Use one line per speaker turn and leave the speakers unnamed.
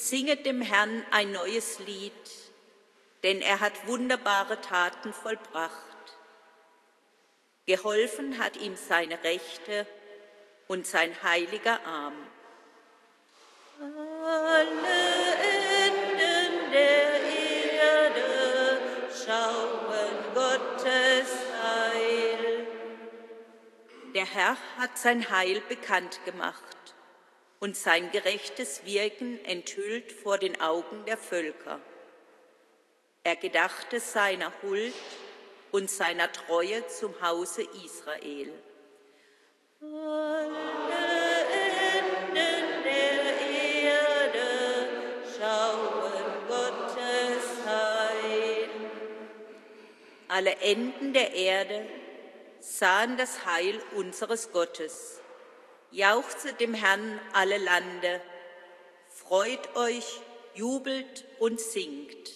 Singet dem Herrn ein neues Lied, denn er hat wunderbare Taten vollbracht. Geholfen hat ihm seine Rechte und sein heiliger Arm. Alle Enden der Erde schauen Gottes Heil. Der Herr hat sein Heil bekannt gemacht und sein gerechtes Wirken enthüllt vor den Augen der Völker. Er gedachte seiner Huld und seiner Treue zum Hause Israel. Alle Enden der Erde schauen Gottes Heil. Alle Enden der Erde sahen das Heil unseres Gottes. Jauchzet dem Herrn alle Lande, freut euch, jubelt und singt.